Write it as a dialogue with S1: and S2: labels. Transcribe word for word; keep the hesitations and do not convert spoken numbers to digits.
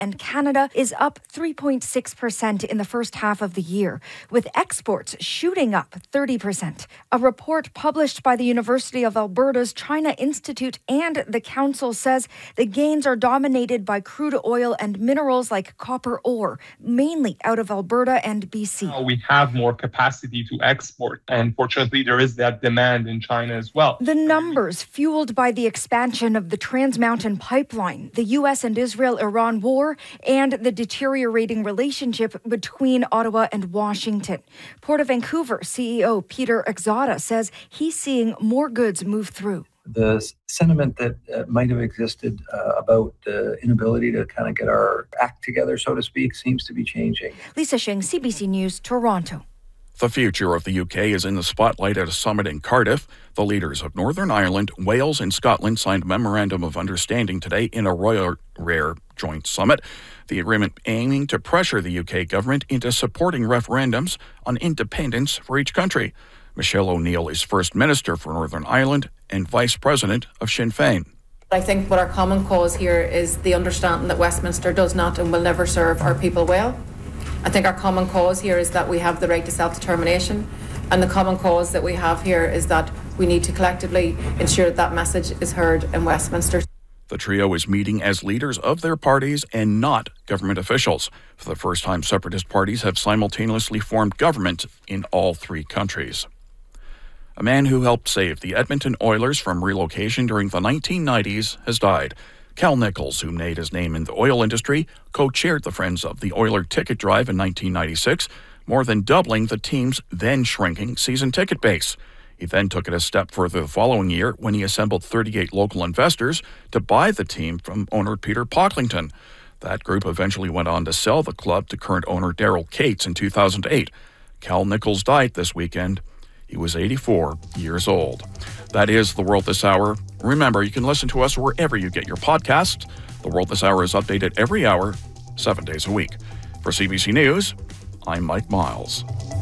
S1: and Canada is up three point six percent in the first half of the year, with exports shooting up thirty percent. A report published by the University of Alberta's China Institute and the Council says the gains are dominated by crude oil and minerals like copper ore, mainly out of Alberta and B C.
S2: Now we have more capacity to export, and fortunately there is that demand in China as well.
S1: The numbers fueled by the expansion of the Trans Mountain Pipeline, the U S and Israel-Iran war, and the deteriorating relationship between Ottawa and Washington. Port of Vancouver C E O Peter Exoda says he's seeing more goods move through.
S3: The sentiment that uh, might have existed uh, about the inability to kind of get our act together, so to speak, seems to be changing.
S1: Lisa Shing, C B C News, Toronto.
S4: The future of the U K is in the spotlight at a summit in Cardiff. The leaders of Northern Ireland, Wales, and Scotland signed a memorandum of understanding today in a royal rare joint summit. The agreement aiming to pressure the U K government into supporting referendums on independence for each country. Michelle O'Neill is First Minister for Northern Ireland and Vice President of Sinn Féin.
S5: I think what our common cause here is the understanding that Westminster does not and will never serve our people well. I think our common cause here is that we have the right to self-determination, and the common cause that we have here is that we need to collectively ensure that that message is heard in Westminster.
S4: The trio is meeting as leaders of their parties and not government officials. For the first time, separatist parties have simultaneously formed government in all three countries. A man who helped save the Edmonton Oilers from relocation during the nineteen nineties has died. Cal Nichols, who made his name in the oil industry, co-chaired the Friends of the Oiler ticket drive in nineteen ninety-six, more than doubling the team's then-shrinking season ticket base. He then took it a step further the following year when he assembled thirty-eight local investors to buy the team from owner Peter Pocklington. That group eventually went on to sell the club to current owner Daryl Cates in two thousand eight. Cal Nichols died this weekend. He was eighty-four years old. That is The World This Hour. Remember, you can listen to us wherever you get your podcasts. The World This Hour is updated every hour, seven days a week. For C B C News, I'm Mike Miles.